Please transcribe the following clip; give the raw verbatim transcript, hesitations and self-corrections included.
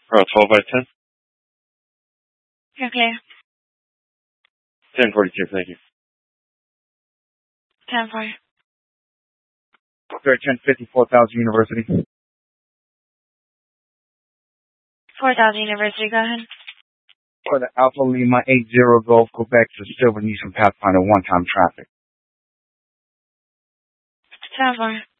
Uh, twelve by ten? You're clear. ten forty-two, thank you. ten four. Third ten fifty-four thousand University. four thousand University, go ahead. For the Alpha Lima eight zero Golf Quebec to Silver Nissan Pathfinder one-time traffic. ten four.